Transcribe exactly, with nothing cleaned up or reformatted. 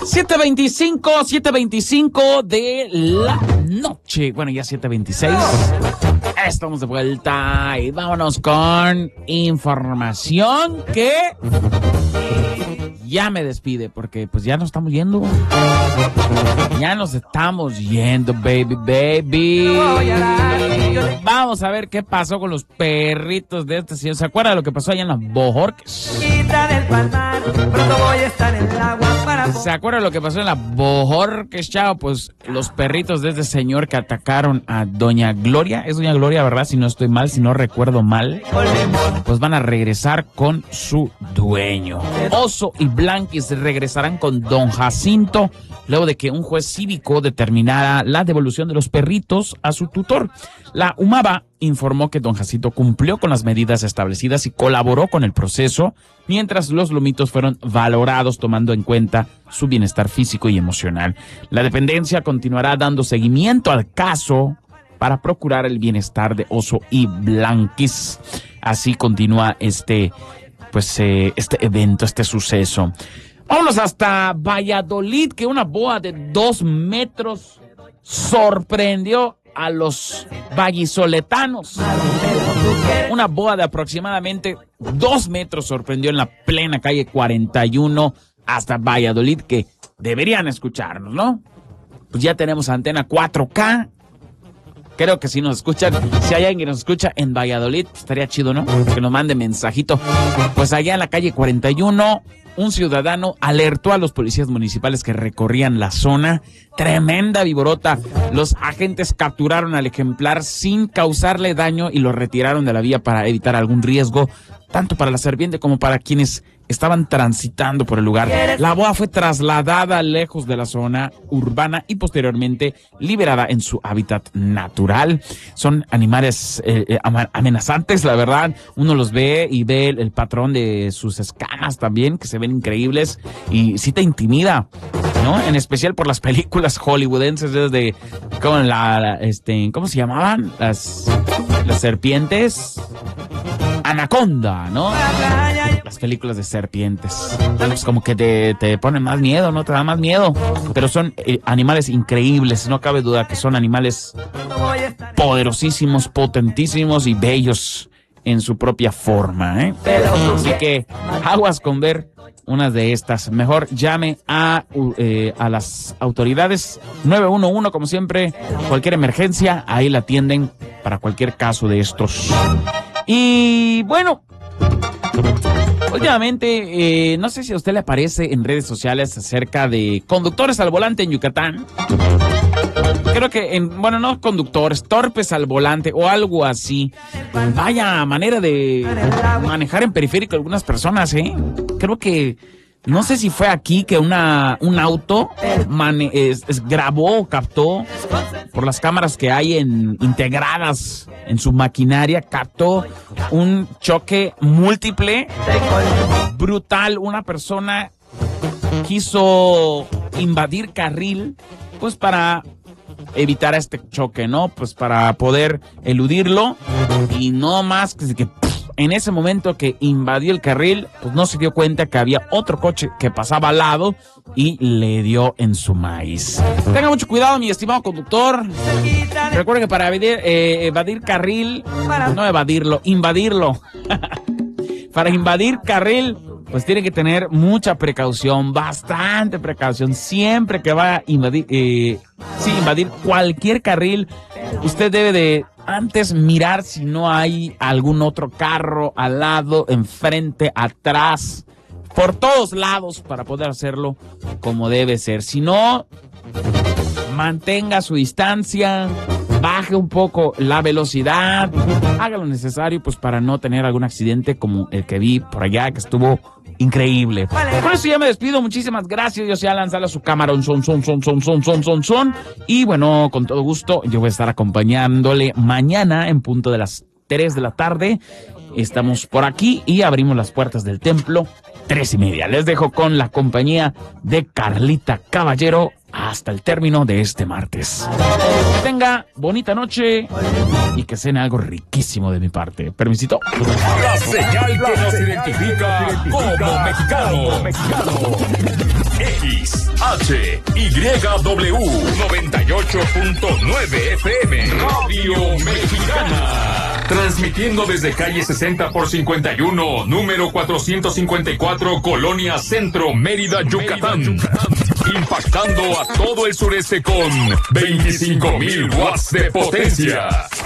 siete veinticinco, siete veinticinco de la noche. Bueno, ya siete veintiséis. Estamos de vuelta y vámonos con información que ya me despide porque pues ya nos estamos yendo. Ya nos estamos yendo, baby, baby. Vamos a ver qué pasó con los perritos de este señor. ¿Se acuerda de lo que pasó allá en las Bojorques? ¿Se acuerda de lo que pasó en las Bojorques, chao? Pues los perritos de este señor que atacaron a doña Gloria. Es doña Gloria, ¿verdad? Si no estoy mal, si no recuerdo mal. Pues van a regresar con su dueño. Oso y Blanquis regresarán con don Jacinto luego de que un juez cívico determinara la devolución de los perritos a su tutor. La UMABA informó que don Jacinto cumplió con las medidas establecidas y colaboró con el proceso, mientras los lomitos fueron valorados tomando en cuenta su bienestar físico y emocional. La dependencia continuará dando seguimiento al caso para procurar el bienestar de Oso y Blanquis. Así continúa este, pues, eh, este evento, este suceso. Vámonos hasta Valladolid, que una boa de dos metros sorprendió a los vallisoletanos. Una boa de aproximadamente dos metros sorprendió en la plena calle cuarenta y uno hasta Valladolid, que deberían escucharnos, ¿no? Pues ya tenemos antena cuatro K. Creo que si nos escuchan, si hay alguien que nos escucha en Valladolid, estaría chido, ¿no? Que nos mande mensajito. Pues allá en la calle cuarenta y uno, un ciudadano alertó a los policías municipales que recorrían la zona. Tremenda viborota. Los agentes capturaron al ejemplar sin causarle daño y lo retiraron de la vía para evitar algún riesgo, tanto para la serpiente como para quienes estaban transitando por el lugar. La boa fue trasladada lejos de la zona urbana y posteriormente liberada en su hábitat natural. Son animales eh, amenazantes, la verdad. Uno los ve y ve el, el patrón de sus escamas también, que se ven increíbles y sí te intimida, ¿no? En especial por las películas hollywoodenses desde como la, la este, ¿cómo se llamaban? Las las serpientes Anaconda, ¿no? Las películas de serpientes. Pues como que te, te ponen más miedo, ¿no? Te da más miedo. Pero son eh, animales increíbles, no cabe duda que son animales poderosísimos, potentísimos y bellos en su propia forma, ¿eh? Así que aguas con ver unas de estas. Mejor llame a, eh, a las autoridades. Nueve uno uno, como siempre, cualquier emergencia, ahí la atienden para cualquier caso de estos. Y bueno, últimamente, eh, no sé si a usted le aparece en redes sociales acerca de conductores al volante en Yucatán. Creo que, en, bueno, no conductores, torpes al volante o algo así. Vaya manera de manejar en periférico algunas personas, ¿eh? Creo que, no sé si fue aquí que una un auto mane, es, es, grabó o captó por las cámaras que hay en, integradas en su maquinaria, captó un choque múltiple, brutal. Una persona quiso invadir carril, pues para evitar este choque, ¿no? Pues para poder eludirlo y no más que, que en ese momento que invadió el carril, pues no se dio cuenta que había otro coche que pasaba al lado y le dio en su maíz. Tenga mucho cuidado, mi estimado conductor. Recuerden que para evadir, eh, evadir carril, no evadirlo, invadirlo. Para invadir carril, pues tiene que tener mucha precaución, bastante precaución. Siempre que va a invadir, eh, sí, invadir cualquier carril, usted debe de antes mirar si no hay algún otro carro al lado, enfrente, atrás, por todos lados para poder hacerlo como debe ser. Si no, mantenga su distancia, baje un poco la velocidad, haga lo necesario pues para no tener algún accidente como el que vi por allá, que estuvo increíble. Por eso ya me despido. Muchísimas gracias. Yo soy Alan Salas, su camarón, son, son, son, son, son, son, son, son. Y bueno, con todo gusto, yo voy a estar acompañándole mañana en punto de las tres de la tarde. Estamos por aquí y abrimos las puertas del templo tres y media. Les dejo con la compañía de Carlita Caballero hasta el término de este martes. Que tenga bonita noche y que cene algo riquísimo de mi parte. Permisito. La señal que nos identifica como mexicano. X, H, Y W, noventa y ocho punto nueve F M, Radio Mexicana. Transmitiendo desde calle sesenta por cincuenta y uno, número cuatrocientos cincuenta y cuatro, Colonia Centro, Mérida, Yucatán. Impactando a todo el sureste con veinticinco mil watts de potencia.